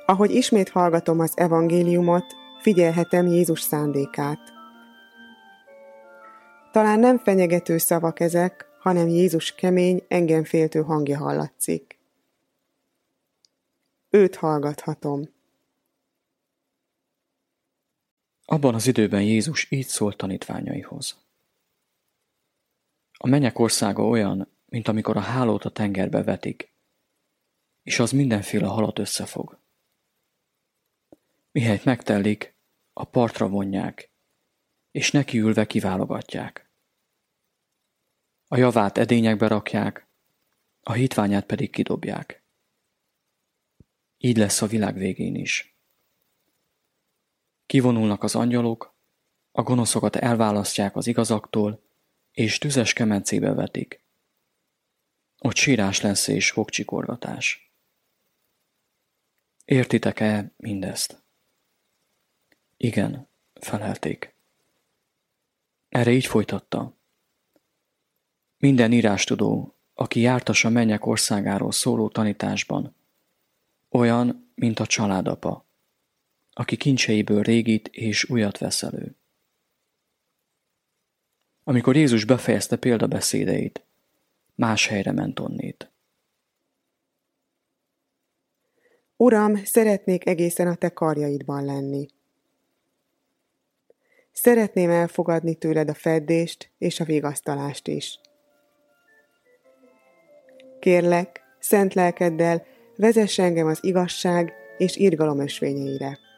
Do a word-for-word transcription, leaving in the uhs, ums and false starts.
Ahogy ismét hallgatom az evangéliumot, figyelhetem Jézus szándékát. Talán nem fenyegető szavak ezek, hanem Jézus kemény, engem féltő hangja hallatszik. Őt hallgathatom. Abban az időben Jézus így szólt tanítványaihoz. A mennyek országa olyan, mint amikor a hálót a tengerbe vetik, és az mindenféle halat összefog. Mihelyt megtellik, a partra vonják, és nekiülve kiválogatják. A javát edényekbe rakják, a hitványát pedig kidobják. Így lesz a világ végén is. Kivonulnak az angyalok, a gonoszokat elválasztják az igazaktól, és tüzes kemencébe vetik. Ott sírás lesz és fogcsikorgatás. Értitek-e mindezt? Igen, felelték. Erre így folytatta. Minden írástudó, aki jártas a mennyek országáról szóló tanításban, olyan, mint a családapa, aki kincseiből régit és újat vesz elő. Amikor Jézus befejezte példabeszédeit, más helyre ment onnét. Uram, szeretnék egészen a te karjaidban lenni. Szeretném elfogadni tőled a feddést és a vigasztalást is. Kérlek, szent lelkeddel vezess engem az igazság és irgalom ösvényeire.